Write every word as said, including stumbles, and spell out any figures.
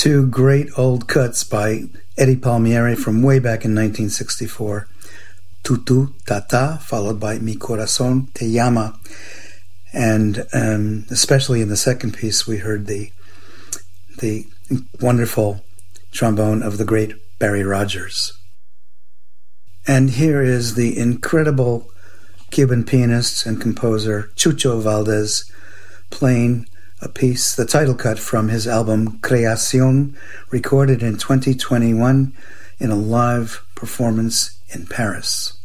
two great old cuts by Eddie Palmieri from way back in nineteen sixty-four. Tutu Tata, followed by Mi Corazón Te Llama. And um, especially in the second piece, we heard the the wonderful trombone of the great Barry Rogers. And here is the incredible Cuban pianist and composer Chucho Valdés playing a piece, the title cut from his album Creación, recorded in twenty twenty-one in a live performance in Paris.